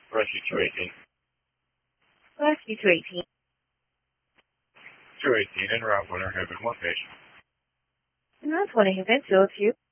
Rescue 218. Rescue 218. 218, en route 1 Haven 1 patient. And that's what I have been to.